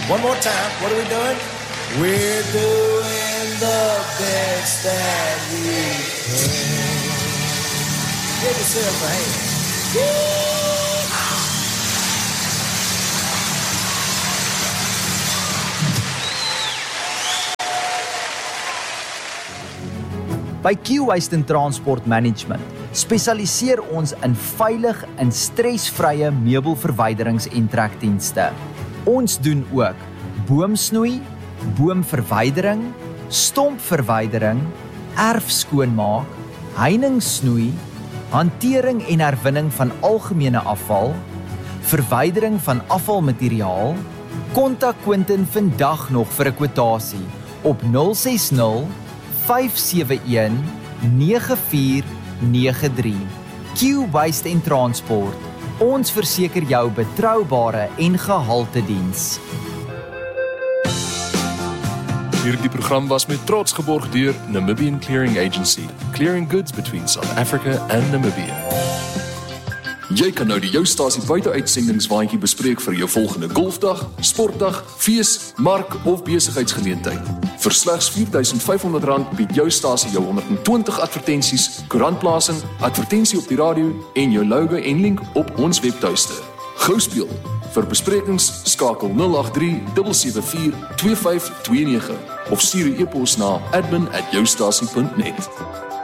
One more time. What are we doing? We're doing the best that we can. Give yourself a hand. By Q-Waste & Transport Management spesialiseer ons in veilig en stresvrye meubelverwyderings- en trekdienste. Ons doen ook boomsnoei, boomverwydering, stompverwydering, erfskoonmaak, heiningssnoei, hantering en herwinning van algemene afval, verwydering van afvalmateriaal. Kontak Quentin vandag nog vir 'n kwotasie op 060 571 9493. Q-Waste & Transport. Ons verseker jou betroubare en gehalte diens. Hierdie program was met trots geborg deur Namibian Clearing Agency, clearing goods between South Africa and Namibia. Jy kan nou die Joustasie buiteuitsendingswaandjie bespreek vir jou volgende golfdag, sportdag, fees, mark of besigheidsgeleentheid. Vir slegs R4,500 bied Joustasie jou 120 advertensies, koerantplasing, advertensie op die radio en jou logo en link op ons webtuiste. Gou speel. Vir besprekings skakel 083 774 2529 of stuur 'n e-pos na admin@joustasie.net.